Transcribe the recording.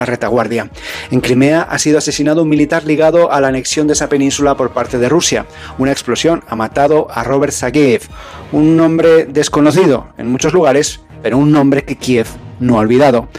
retaguardia. En Crimea ha sido asesinado un militar ligado a la anexión de esa península por parte de Rusia. Una explosión ha matado a Robert Zageev, un nombre desconocido en muchos lugares, pero un nombre que Kiev no ha olvidado.